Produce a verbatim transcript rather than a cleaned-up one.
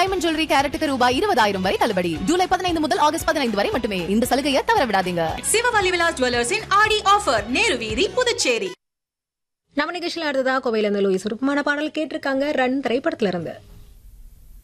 Diamond jewellery கேரட்டுக்கு ரூபாய் இருபதாயிரம் வரை தள்ளுபடி. ஜூலை பதினைந்து முதல் ஆகஸ்ட் பதினைந்து வரை மட்டுமே. இந்த சலுகையை தவற விடாதீங்க. சிவவலி விலாஸ் ஜுவல்லர்ஸின் ஆடி ஆஃபர், நேரு வீதி, புதுச்சேரி. நம்ம நிகழ்ச்சியில் அடுத்ததா கோவையில இருந்து லூயிஸ் விருப்பமான பாடல் கேட்டிருக்காங்க. ரன் திரைப்படத்துல இருந்து.